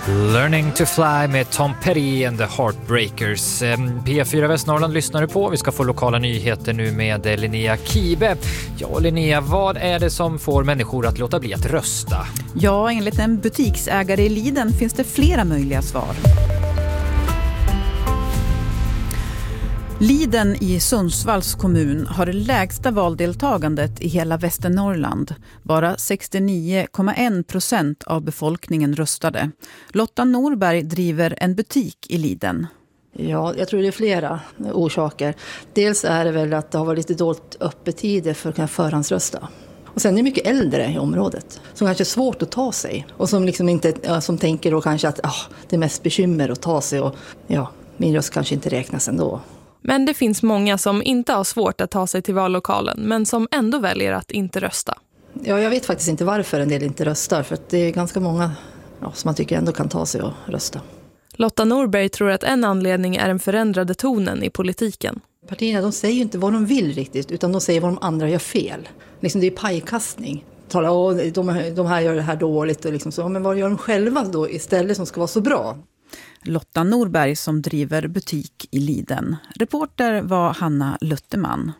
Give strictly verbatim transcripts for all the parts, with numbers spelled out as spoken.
Learning to Fly med Tom Petty and the Heartbreakers. P fyra Västnorrland lyssnar du på. Vi ska få lokala nyheter nu med Linnea Kibe. Ja, Linnea, vad är det som får människor att låta bli att rösta? Ja, enligt en butiksägare i Liden finns det flera möjliga svar. Liden i Sundsvalls kommun har det lägsta valdeltagandet i hela Västernorrland. Bara sextionio komma en procent av befolkningen röstade. Lotta Norberg driver en butik i Liden. Ja, jag tror det är flera orsaker. Dels är det väl att det har varit lite dåligt öppettider för att kunna förhandsrösta. Och sen är det mycket äldre i området som kanske är svårt att ta sig. Och som, liksom inte, som tänker då kanske att ah, det är mest bekymmer att ta sig och ja, min röst kanske inte räknas ändå. Men det finns många som inte har svårt att ta sig till vallokalen men som ändå väljer att inte rösta. Ja, jag vet faktiskt inte varför en del inte röstar, för att det är ganska många ja, som man tycker ändå kan ta sig och rösta. Lotta Norberg tror att en anledning är den förändrade tonen i politiken. Partierna, de säger ju inte vad de vill riktigt, utan de säger vad de andra gör fel. Liksom det är pajkastning. Tala, åh, de, de här gör det här dåligt och liksom så. Men vad gör de själva då istället som ska vara så bra? Lotta Norberg som driver butik i Liden. Reporter var Hanna Lutterman.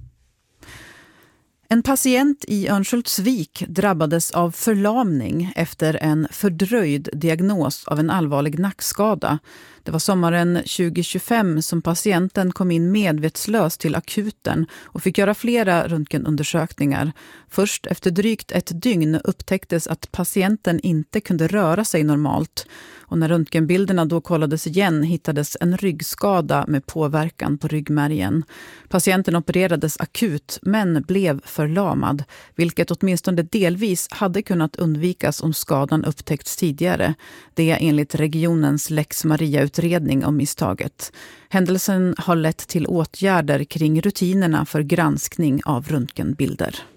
En patient i Örnsköldsvik drabbades av förlamning efter en fördröjd diagnos av en allvarlig nackskada. Det var sommaren tjugo tjugofem som patienten kom in medvetslös till akuten och fick göra flera röntgenundersökningar. Först efter drygt ett dygn upptäcktes att patienten inte kunde röra sig normalt. Och när röntgenbilderna då kollades igen hittades en ryggskada med påverkan på ryggmärgen. Patienten opererades akut men blev förlamad, vilket åtminstone delvis hade kunnat undvikas om skadan upptäckts tidigare. Det är enligt regionens Lex Maria-utredning om misstaget. Händelsen har lett till åtgärder kring rutinerna för granskning av röntgenbilder.